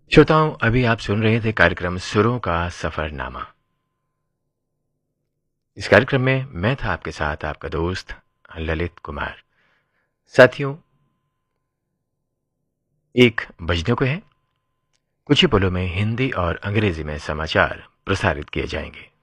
श्रोताओं, अभी आप सुन रहे थे कार्यक्रम सुरों का सफरनामा। इस कार्यक्रम में मैं था आपके साथ आपका दोस्त ललित कुमार। साथियों, 1 बजने को है। कुछ ही पलों में हिंदी और अंग्रेजी में समाचार प्रसारित किए जाएंगे।